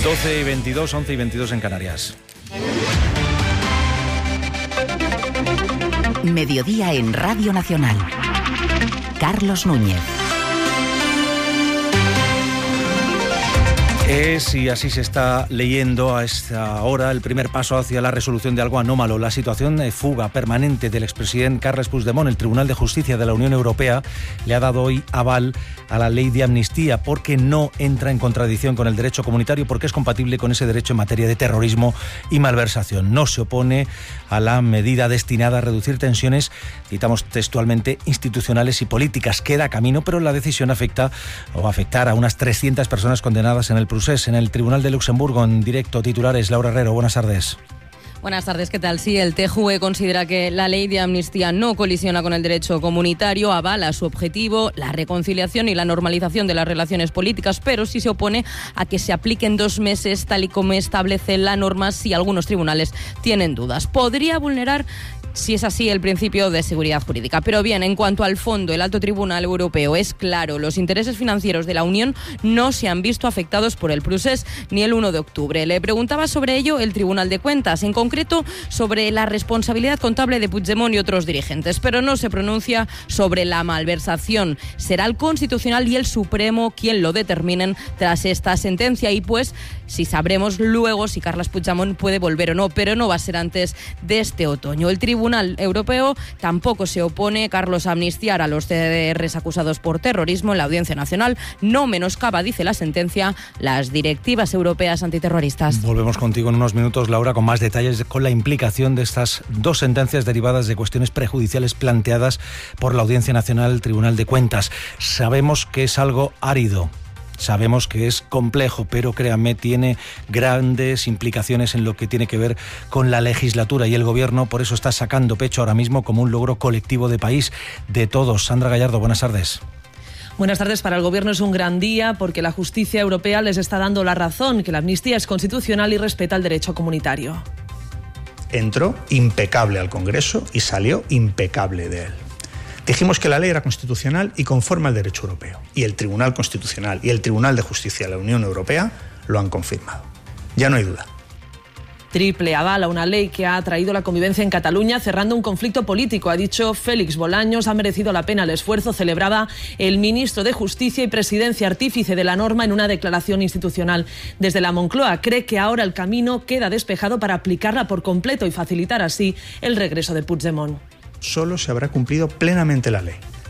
12:22, 11:22 en Canarias. Mediodía en Radio Nacional. Carlos Núñez. Es, y así se está leyendo a esta hora, el primer paso hacia la resolución de algo anómalo. La situación de fuga permanente del expresidente Carles Puigdemont. El Tribunal de Justicia de la Unión Europea le ha dado hoy aval a la ley de amnistía porque no entra en contradicción con el derecho comunitario, porque es compatible con ese derecho en materia de terrorismo y malversación. No se opone a la medida destinada a reducir tensiones, citamos textualmente, institucionales y políticas. Queda camino, pero la decisión afectará a unas 300 personas condenadas en el Procés, en el Tribunal de Luxemburgo. En directo, titulares, Laura Herrero, buenas tardes. Buenas tardes, ¿qué tal? Sí, el TJUE considera que la ley de amnistía no colisiona con el derecho comunitario, avala su objetivo, la reconciliación y la normalización de las relaciones políticas, pero sí se opone a que se aplique en 2 meses, tal y como establece la norma, si algunos tribunales tienen dudas. Podría vulnerar, si es así, el principio de seguridad jurídica. Pero bien, en cuanto al fondo, el Alto Tribunal Europeo es claro: los intereses financieros de la Unión no se han visto afectados por el procés ni el 1 de octubre. Le preguntaba sobre ello el Tribunal de Cuentas, en concreto sobre la responsabilidad contable de Puigdemont y otros dirigentes, pero no se pronuncia sobre la malversación. Será el Constitucional y el Supremo quien lo determinen tras esta sentencia, y pues si sabremos luego si Carles Puigdemont puede volver o no, pero no va a ser antes de este otoño. El Tribunal Europeo tampoco se opone, Carlos, a amnistiar a los CDRs acusados por terrorismo. En la Audiencia Nacional no menoscaba, dice la sentencia, las directivas europeas antiterroristas. Volvemos contigo en unos minutos, Laura, con más detalles, con la implicación de estas 2 sentencias derivadas de cuestiones prejudiciales planteadas por la Audiencia Nacional, Tribunal de Cuentas. Sabemos que es algo árido. Sabemos que es complejo, pero créanme, tiene grandes implicaciones en lo que tiene que ver con la legislatura, y el Gobierno por eso está sacando pecho ahora mismo como un logro colectivo de país, de todos. Sandra Gallardo, buenas tardes. Buenas tardes. Para el Gobierno es un gran día porque la justicia europea les está dando la razón, que la amnistía es constitucional y respeta el derecho comunitario. Entró impecable al Congreso y salió impecable de él. Dijimos que la ley era constitucional y conforme al derecho europeo. Y el Tribunal Constitucional y el Tribunal de Justicia de la Unión Europea lo han confirmado. Ya no hay duda. Triple aval a una ley que ha traído la convivencia en Cataluña, cerrando un conflicto político, ha dicho Félix Bolaños. Ha merecido la pena el esfuerzo, celebraba el ministro de Justicia y Presidencia, artífice de la norma, en una declaración institucional. Desde la Moncloa cree que ahora el camino queda despejado para aplicarla por completo y facilitar así el regreso de Puigdemont. Solo se habrá cumplido plenamente la ley